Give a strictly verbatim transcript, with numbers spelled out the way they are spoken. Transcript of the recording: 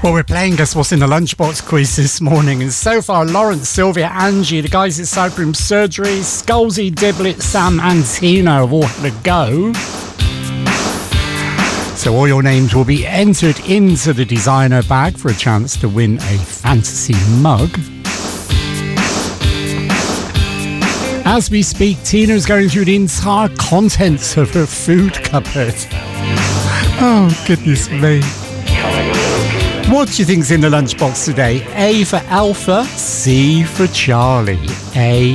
Well, we're playing Guess What's in the Lunchbox quiz this morning, and so far Lawrence, Sylvia, Angie, the guys at Cyprium Surgery, Scalzi, Diblet, Sam and Tina have all had a go. So all your names will be entered into the designer bag for a chance to win a fantasy mug. As we speak, Tina is going through the entire contents of her food cupboard. Oh, goodness me. What do you think's in the lunchbox today? A for Alpha, C for Charlie. A